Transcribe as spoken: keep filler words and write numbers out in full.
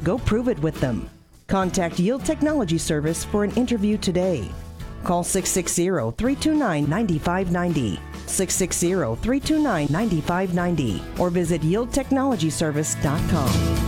Go prove it with them. Contact Yield Technology Service for an interview today. Call six six zero, three two nine, nine five nine zero, six six zero, three two nine, nine five nine zero, or visit yield technology service dot com.